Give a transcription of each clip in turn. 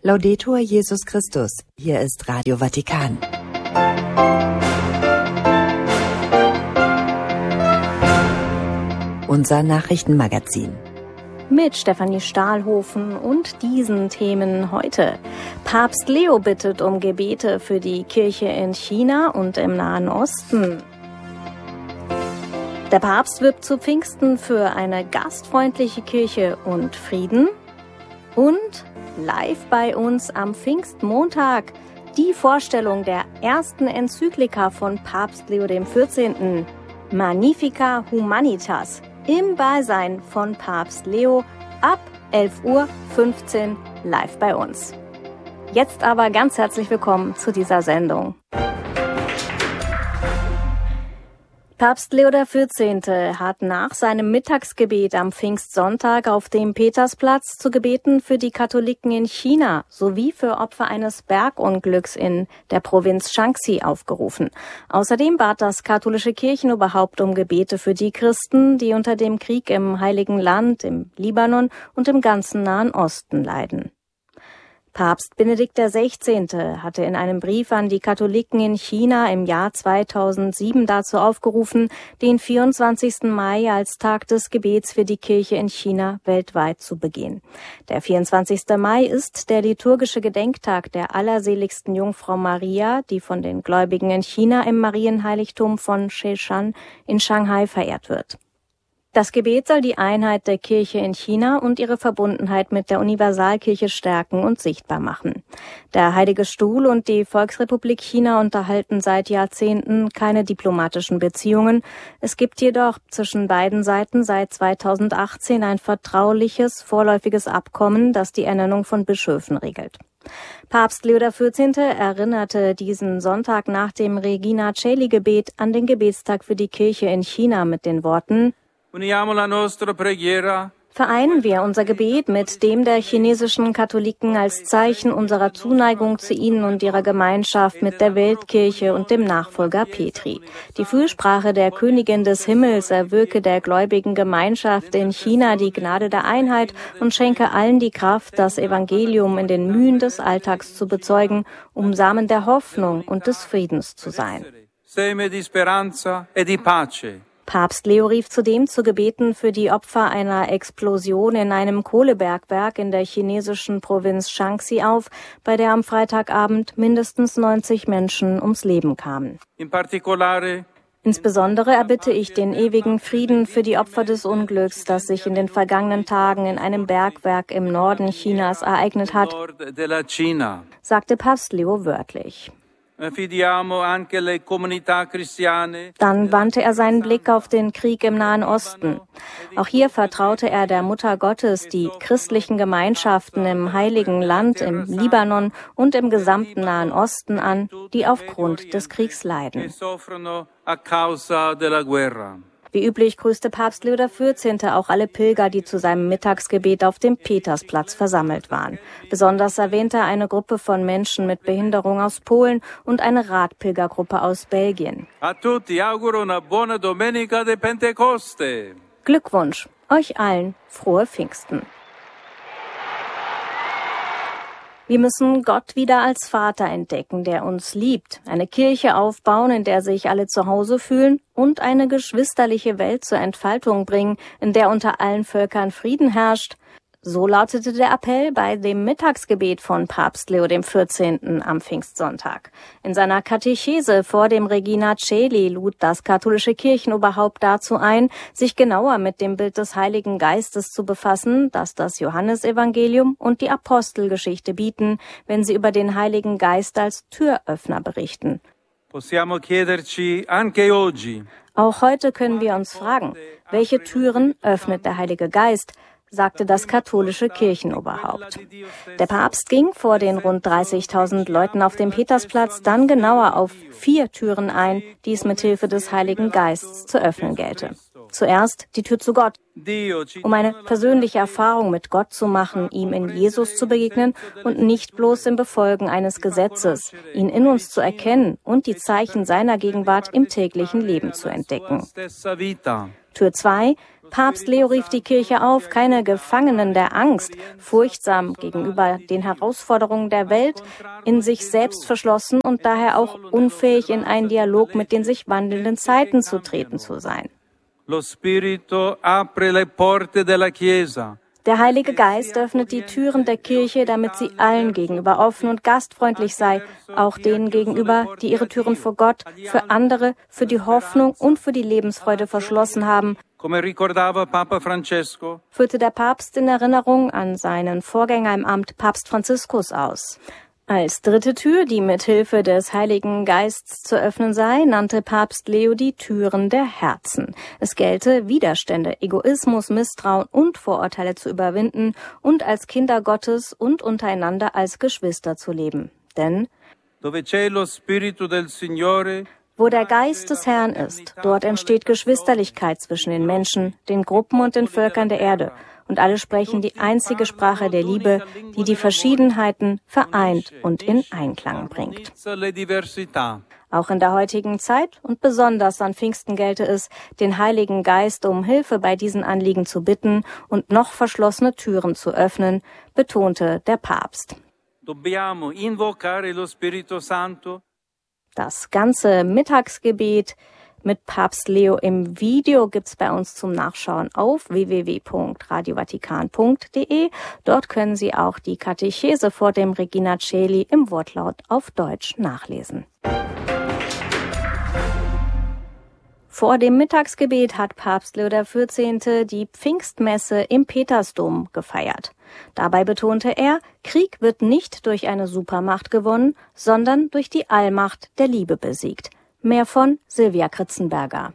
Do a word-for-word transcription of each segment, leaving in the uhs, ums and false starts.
Laudetur Jesus Christus. Hier ist Radio Vatikan. Unser Nachrichtenmagazin. Mit Stefanie Stahlhofen und diesen Themen heute. Papst Leo bittet um Gebete für die Kirche in China und im Nahen Osten. Der Papst wirbt zu Pfingsten für eine gastfreundliche Kirche und Frieden. Und live bei uns am Pfingstmontag die Vorstellung der ersten Enzyklika von Papst Leo der vierzehnten. Magnificat Humanitas im Beisein von Papst Leo ab elf Uhr fünfzehn live bei uns. Jetzt aber ganz herzlich willkommen zu dieser Sendung. Papst Leo der vierzehnte hat nach seinem Mittagsgebet am Pfingstsonntag auf dem Petersplatz zu Gebeten für die Katholiken in China sowie für Opfer eines Bergunglücks in der Provinz Shanxi aufgerufen. Außerdem bat das katholische Kirchenoberhaupt um Gebete für die Christen, die unter dem Krieg im Heiligen Land, im Libanon und im ganzen Nahen Osten leiden. Papst Benedikt der sechzehnte hatte in einem Brief an die Katholiken in China im Jahr zweitausendsieben dazu aufgerufen, den vierundzwanzigsten Mai als Tag des Gebets für die Kirche in China weltweit zu begehen. Der vierundzwanzigste Mai ist der liturgische Gedenktag der allerseligsten Jungfrau Maria, die von den Gläubigen in China im Marienheiligtum von Sheshan in Shanghai verehrt wird. Das Gebet soll die Einheit der Kirche in China und ihre Verbundenheit mit der Universalkirche stärken und sichtbar machen. Der Heilige Stuhl und die Volksrepublik China unterhalten seit Jahrzehnten keine diplomatischen Beziehungen. Es gibt jedoch zwischen beiden Seiten seit zweitausendachtzehn ein vertrauliches, vorläufiges Abkommen, das die Ernennung von Bischöfen regelt. Papst Leo der vierzehnte erinnerte diesen Sonntag nach dem Regina Coeli-Gebet an den Gebetstag für die Kirche in China mit den Worten: Vereinen wir unser Gebet mit dem der chinesischen Katholiken als Zeichen unserer Zuneigung zu ihnen und ihrer Gemeinschaft mit der Weltkirche und dem Nachfolger Petri. Die Fürsprache der Königin des Himmels erwirke der gläubigen Gemeinschaft in China die Gnade der Einheit und schenke allen die Kraft, das Evangelium in den Mühen des Alltags zu bezeugen, um Samen der Hoffnung und des Friedens zu sein. Papst Leo rief zudem zu Gebeten für die Opfer einer Explosion in einem Kohlebergwerk in der chinesischen Provinz Shanxi auf, bei der am Freitagabend mindestens neunzig Menschen ums Leben kamen. Insbesondere erbitte ich den ewigen Frieden für die Opfer des Unglücks, das sich in den vergangenen Tagen in einem Bergwerk im Norden Chinas ereignet hat, sagte Papst Leo wörtlich. Dann wandte er seinen Blick auf den Krieg im Nahen Osten. Auch hier vertraute er der Mutter Gottes die christlichen Gemeinschaften im Heiligen Land, im Libanon und im gesamten Nahen Osten an, die aufgrund des Kriegs leiden. Wie üblich grüßte Papst Leo der vierzehnte auch alle Pilger, die zu seinem Mittagsgebet auf dem Petersplatz versammelt waren. Besonders erwähnte er eine Gruppe von Menschen mit Behinderung aus Polen und eine Radpilgergruppe aus Belgien. Glückwunsch, euch allen frohe Pfingsten. Wir müssen Gott wieder als Vater entdecken, der uns liebt, eine Kirche aufbauen, in der sich alle zu Hause fühlen und eine geschwisterliche Welt zur Entfaltung bringen, in der unter allen Völkern Frieden herrscht. So lautete der Appell bei dem Mittagsgebet von Papst Leo dem vierzehnten am Pfingstsonntag. In seiner Katechese vor dem Regina Coeli lud das katholische Kirchenoberhaupt dazu ein, sich genauer mit dem Bild des Heiligen Geistes zu befassen, das das Johannesevangelium und die Apostelgeschichte bieten, wenn sie über den Heiligen Geist als Türöffner berichten. Auch heute können wir uns fragen, welche Türen öffnet der Heilige Geist, sagte das katholische Kirchenoberhaupt. Der Papst ging vor den rund dreißigtausend Leuten auf dem Petersplatz dann genauer auf vier Türen ein, die es mit Hilfe des Heiligen Geistes zu öffnen gelte. Zuerst die Tür zu Gott, um eine persönliche Erfahrung mit Gott zu machen, ihm in Jesus zu begegnen und nicht bloß im Befolgen eines Gesetzes, ihn in uns zu erkennen und die Zeichen seiner Gegenwart im täglichen Leben zu entdecken. Tür zwei, Papst Leo rief die Kirche auf, keine Gefangenen der Angst, furchtsam gegenüber den Herausforderungen der Welt, in sich selbst verschlossen und daher auch unfähig, in einen Dialog mit den sich wandelnden Zeiten zu treten zu sein. Lo Spirito apre le porte della Chiesa. Der Heilige Geist öffnet die Türen der Kirche, damit sie allen gegenüber offen und gastfreundlich sei, auch denen gegenüber, die ihre Türen vor Gott, für andere, für die Hoffnung und für die Lebensfreude verschlossen haben, führte der Papst in Erinnerung an seinen Vorgänger im Amt, Papst Franziskus, aus. Als dritte Tür, die mit Hilfe des Heiligen Geistes zu öffnen sei, nannte Papst Leo die Türen der Herzen. Es gelte, Widerstände, Egoismus, Misstrauen und Vorurteile zu überwinden und als Kinder Gottes und untereinander als Geschwister zu leben. Denn dove c'è lo Spirito del Signore, wo der Geist des Herrn ist, dort entsteht Geschwisterlichkeit zwischen den Menschen, den Gruppen und den Völkern der Erde. Und alle sprechen die einzige Sprache der Liebe, die die Verschiedenheiten vereint und in Einklang bringt. Auch in der heutigen Zeit und besonders an Pfingsten gelte es, den Heiligen Geist um Hilfe bei diesen Anliegen zu bitten und noch verschlossene Türen zu öffnen, betonte der Papst. Dobbiamo invocare lo Spirito Santo. Das ganze Mittagsgebet mit Papst Leo im Video gibt's bei uns zum Nachschauen auf w w w punkt radio vatikan punkt d e. Dort können Sie auch die Katechese vor dem Regina Coeli im Wortlaut auf Deutsch nachlesen. Vor dem Mittagsgebet hat Papst Leo der vierzehnte die Pfingstmesse im Petersdom gefeiert. Dabei betonte er, Krieg wird nicht durch eine Supermacht gewonnen, sondern durch die Allmacht der Liebe besiegt. Mehr von Silvia Kritzenberger.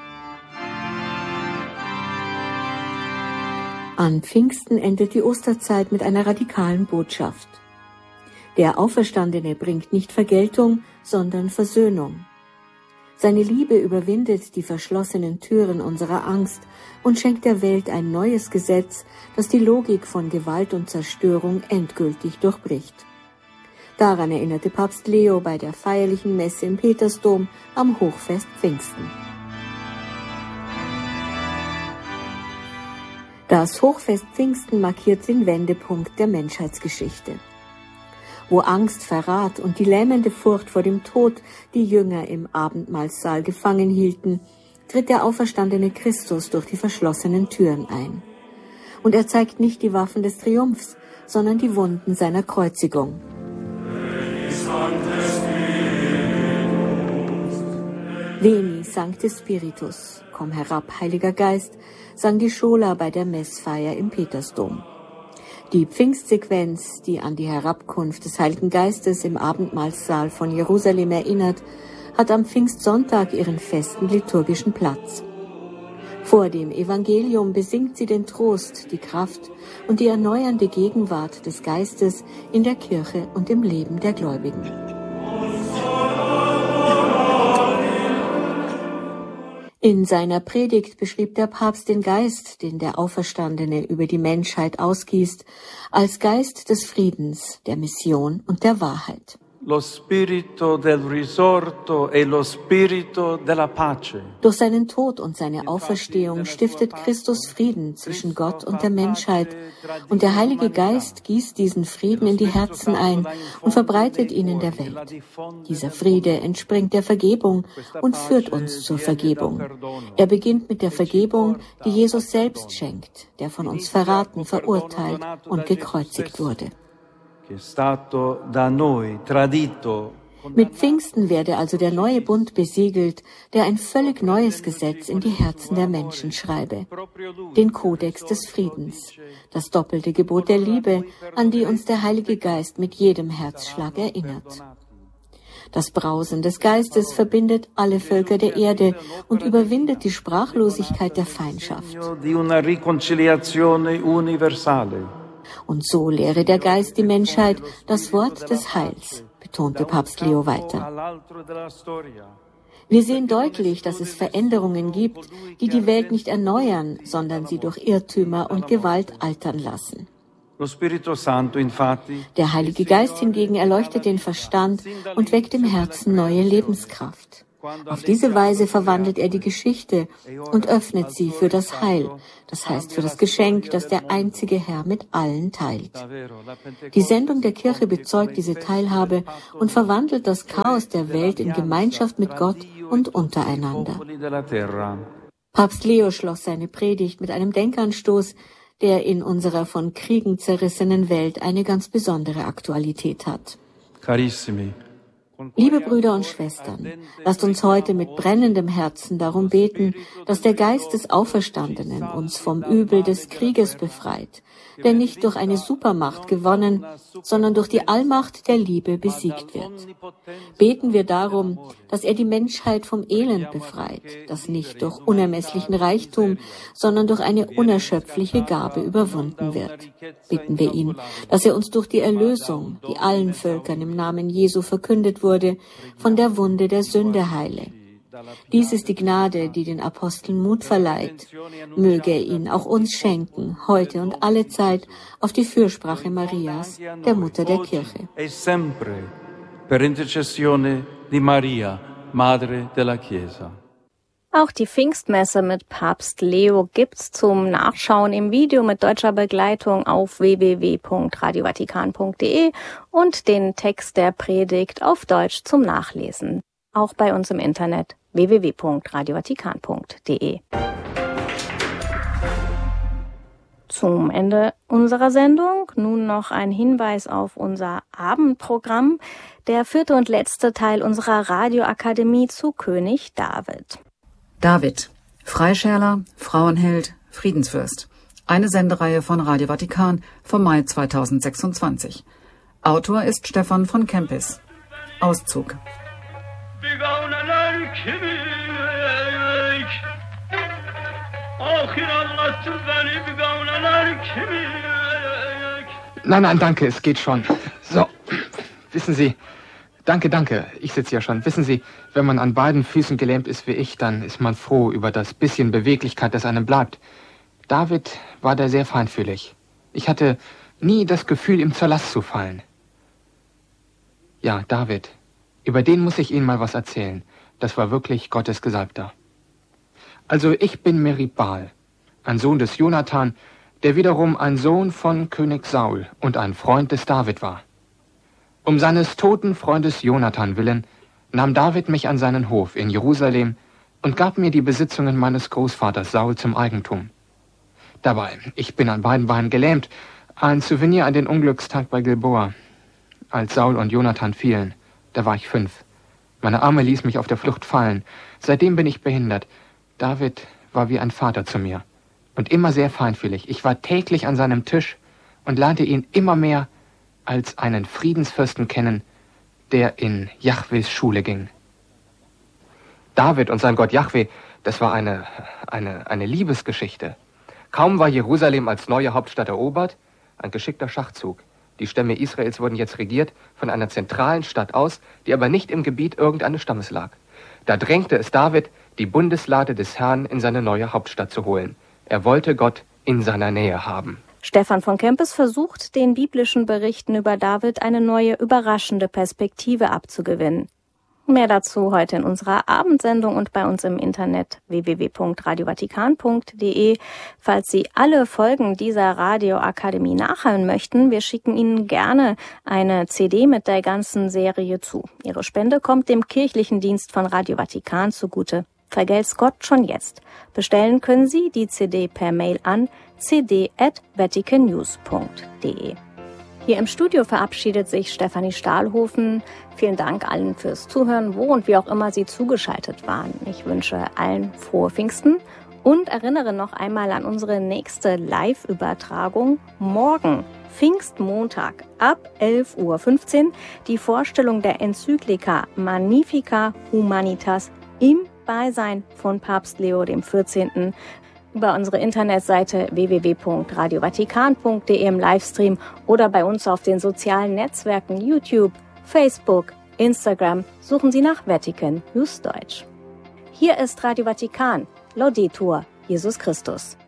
An Pfingsten endet die Osterzeit mit einer radikalen Botschaft. Der Auferstandene bringt nicht Vergeltung, sondern Versöhnung. Seine Liebe überwindet die verschlossenen Türen unserer Angst und schenkt der Welt ein neues Gesetz, das die Logik von Gewalt und Zerstörung endgültig durchbricht. Daran erinnerte Papst Leo bei der feierlichen Messe im Petersdom am Hochfest Pfingsten. Das Hochfest Pfingsten markiert den Wendepunkt der Menschheitsgeschichte. Wo Angst, Verrat und die lähmende Furcht vor dem Tod die Jünger im Abendmahlsaal gefangen hielten, tritt der auferstandene Christus durch die verschlossenen Türen ein. Und er zeigt nicht die Waffen des Triumphs, sondern die Wunden seiner Kreuzigung. Veni, Sancte Spiritus, komm herab, Heiliger Geist, sang die Schola bei der Messfeier im Petersdom. Die Pfingstsequenz, die an die Herabkunft des Heiligen Geistes im Abendmahlsaal von Jerusalem erinnert, hat am Pfingstsonntag ihren festen liturgischen Platz. Vor dem Evangelium besingt sie den Trost, die Kraft und die erneuernde Gegenwart des Geistes in der Kirche und im Leben der Gläubigen. In seiner Predigt beschrieb der Papst den Geist, den der Auferstandene über die Menschheit ausgießt, als Geist des Friedens, der Mission und der Wahrheit. Lo spirito del risorto e lo spirito della pace. Durch seinen Tod und seine Auferstehung stiftet Christus Frieden zwischen Gott und der Menschheit, und der Heilige Geist gießt diesen Frieden in die Herzen ein und verbreitet ihn in der Welt. Dieser Friede entspringt der Vergebung und führt uns zur Vergebung. Er beginnt mit der Vergebung, die Jesus selbst schenkt, der von uns verraten, verurteilt und gekreuzigt wurde. Mit Pfingsten werde also der neue Bund besiegelt, der ein völlig neues Gesetz in die Herzen der Menschen schreibe. Den Kodex des Friedens, das doppelte Gebot der Liebe, an die uns der Heilige Geist mit jedem Herzschlag erinnert. Das Brausen des Geistes verbindet alle Völker der Erde und überwindet die Sprachlosigkeit der Feindschaft. Und so lehre der Geist die Menschheit das Wort des Heils, betonte Papst Leo weiter. Wir sehen deutlich, dass es Veränderungen gibt, die die Welt nicht erneuern, sondern sie durch Irrtümer und Gewalt altern lassen. Der Heilige Geist hingegen erleuchtet den Verstand und weckt im Herzen neue Lebenskraft. Auf diese Weise verwandelt er die Geschichte und öffnet sie für das Heil, das heißt für das Geschenk, das der einzige Herr mit allen teilt. Die Sendung der Kirche bezeugt diese Teilhabe und verwandelt das Chaos der Welt in Gemeinschaft mit Gott und untereinander. Papst Leo schloss seine Predigt mit einem Denkanstoß, der in unserer von Kriegen zerrissenen Welt eine ganz besondere Aktualität hat. Carissimi. Liebe Brüder und Schwestern, lasst uns heute mit brennendem Herzen darum beten, dass der Geist des Auferstandenen uns vom Übel des Krieges befreit, der nicht durch eine Supermacht gewonnen, sondern durch die Allmacht der Liebe besiegt wird. Beten wir darum, dass er die Menschheit vom Elend befreit, das nicht durch unermesslichen Reichtum, sondern durch eine unerschöpfliche Gabe überwunden wird. Bitten wir ihn, dass er uns durch die Erlösung, die allen Völkern im Namen Jesu verkündet wurde, von der Wunde der Sünde heile. Dies ist die Gnade, die den Aposteln Mut verleiht. Möge er ihn auch uns schenken, heute und alle Zeit, auf die Fürsprache Marias, der Mutter der Kirche. Per intercessione di Maria, Madre della Chiesa. Auch die Pfingstmesse mit Papst Leo gibt's zum Nachschauen im Video mit deutscher Begleitung auf w w w punkt radio vatikan punkt d e und den Text der Predigt auf Deutsch zum Nachlesen. Auch bei uns im Internet w w w punkt radio vatikan punkt d e. Zum Ende unserer Sendung nun noch ein Hinweis auf unser Abendprogramm, der vierte und letzte Teil unserer Radioakademie zu König David. David, Freischärler, Frauenheld, Friedensfürst. Eine Sendereihe von Radio Vatikan vom Mai zweitausendsechsundzwanzig. Autor ist Stefan von Kempis. Auszug. Nein, nein, danke, es geht schon. So, wissen Sie, danke, danke, ich sitze ja schon. Wissen Sie, wenn man an beiden Füßen gelähmt ist wie ich, dann ist man froh über das bisschen Beweglichkeit, das einem bleibt. David war da sehr feinfühlig. Ich hatte nie das Gefühl, ihm zur Last zu fallen. Ja, David, über den muss ich Ihnen mal was erzählen. Das war wirklich Gottes Gesalbter. Also ich bin Merib-Baal, ein Sohn des Jonathan, der wiederum ein Sohn von König Saul und ein Freund des David war. Um seines toten Freundes Jonathan willen nahm David mich an seinen Hof in Jerusalem und gab mir die Besitzungen meines Großvaters Saul zum Eigentum. Dabei, ich bin an beiden Beinen gelähmt, ein Souvenir an den Unglückstag bei Gilboa, als Saul und Jonathan fielen. Da war ich fünf. Meine Arme ließ mich auf der Flucht fallen. Seitdem bin ich behindert. David war wie ein Vater zu mir und immer sehr feinfühlig. Ich war täglich an seinem Tisch und lernte ihn immer mehr als einen Friedensfürsten kennen, der in Jahwes Schule ging. David und sein Gott Jahwe, das war eine, eine, eine Liebesgeschichte. Kaum war Jerusalem als neue Hauptstadt erobert, ein geschickter Schachzug. Die Stämme Israels wurden jetzt regiert von einer zentralen Stadt aus, die aber nicht im Gebiet irgendeines Stammes lag. Da drängte es David, die Bundeslade des Herrn in seine neue Hauptstadt zu holen. Er wollte Gott in seiner Nähe haben. Stefan von Kempis versucht, den biblischen Berichten über David eine neue, überraschende Perspektive abzugewinnen. Mehr dazu heute in unserer Abendsendung und bei uns im Internet w w w punkt radio vatikan punkt d e. Falls Sie alle Folgen dieser Radioakademie nachhören möchten, wir schicken Ihnen gerne eine C D mit der ganzen Serie zu. Ihre Spende kommt dem kirchlichen Dienst von Radio Vatikan zugute. Vergelt's Gott schon jetzt. Bestellen können Sie die C D per Mail an c d at vatican news punkt d e. Hier im Studio verabschiedet sich Stefanie Stahlhofen. Vielen Dank allen fürs Zuhören, wo und wie auch immer Sie zugeschaltet waren. Ich wünsche allen frohe Pfingsten und erinnere noch einmal an unsere nächste Live-Übertragung morgen, Pfingstmontag ab elf Uhr fünfzehn, die Vorstellung der Enzyklika Magnificat Humanitas im Beisein von Papst Leo der vierzehnten über unsere Internetseite w w w punkt radio vatikan punkt d e im Livestream oder bei uns auf den sozialen Netzwerken YouTube, Facebook, Instagram. Suchen Sie nach Vatican News Deutsch. Hier ist Radio Vatikan. Laudetur Jesus Christus.